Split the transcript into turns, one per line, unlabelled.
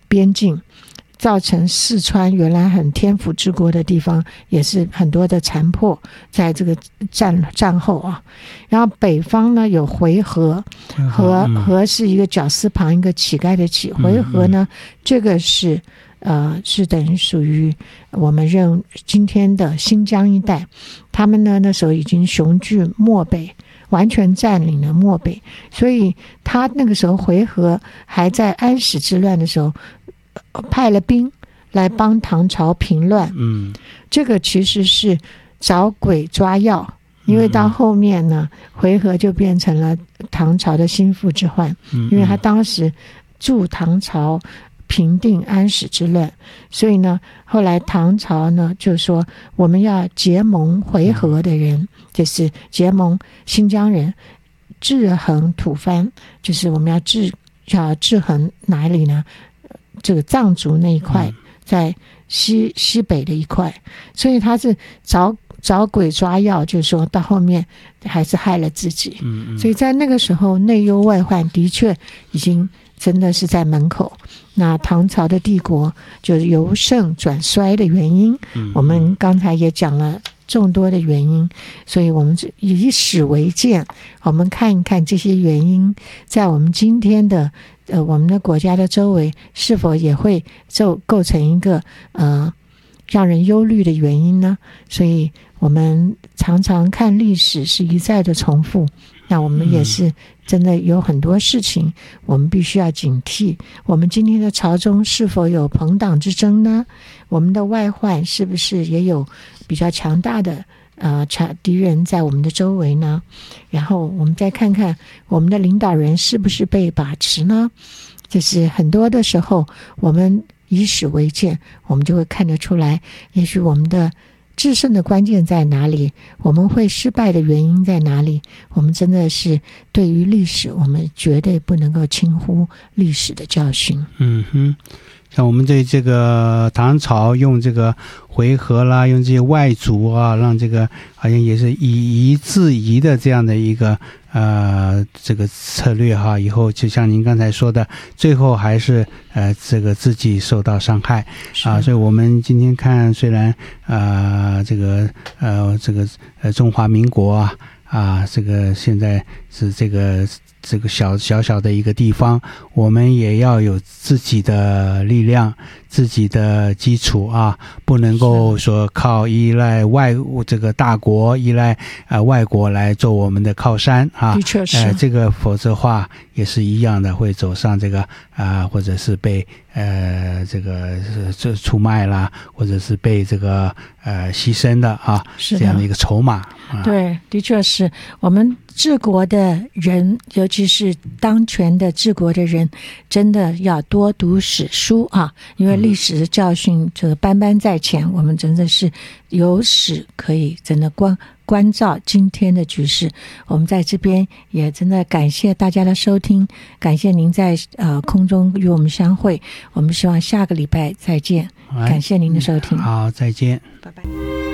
边境，造成四川原来很天府之国的地方也是很多的残破，在这个战后啊。然后北方呢有回纥，纥是一个绞丝旁一个乞丐的乞，回纥呢这个是等于属于我们今天的新疆一带，他们呢那时候已经雄踞漠北，完全占领了漠北，所以他那个时候回纥还在安史之乱的时候派了兵来帮唐朝平乱。这个其实是找鬼抓药，因为到后面呢回纥就变成了唐朝的心腹之患，因为他当时助唐朝平定安史之乱，所以呢后来唐朝呢就说我们要结盟回纥的人，就是结盟新疆人，制衡吐蕃，就是我们要制衡哪里呢？这个藏族那一块，在西北的一块，所以他是找鬼抓药，就是说到后面还是害了自己。所以在那个时候内忧外患的确已经真的是在门口。那唐朝的帝国就是由盛转衰的原因，我们刚才也讲了众多的原因，所以我们以史为鉴，我们看一看这些原因在我们今天的我们的国家的周围是否也会构成一个让人忧虑的原因呢？所以我们常常看历史是一再的重复，那我们也是真的有很多事情我们必须要警惕。我们今天的朝中是否有朋党之争呢？我们的外患是不是也有比较强大的敌人在我们的周围呢？然后我们再看看我们的领导人是不是被把持呢？就是很多的时候我们以史为鉴，我们就会看得出来，也许我们的制胜的关键在哪里，我们会失败的原因在哪里。我们真的是对于历史，我们绝对不能够轻忽历史的教训。
像我们对这个唐朝用这个回纥啦，用这些外族啊，让这个好像也是以夷制夷的这样的一个这个策略哈，以后就像您刚才说的，最后还是这个自己受到伤害所以我们今天看，虽然这个中华民国这个现在是这个小的一个地方，我们也要有自己的力量，自己的基础不能够说依赖这个大国，依赖外国来做我们的靠山
的确是
这个否则话也是一样的，会走上这个或者是被这个出卖啦，或者是被这个牺牲的这样的一个筹码
对，的确是我们治国的人，尤其是当权的治国的人，真的要多读史书因为历史的教训这个斑斑在前，我们真的是有史可以真的关照今天的局势。我们在这边也真的感谢大家的收听，感谢您在空中与我们相会，我们希望下个礼拜再见，感谢您的收听。
好，再见，
拜拜。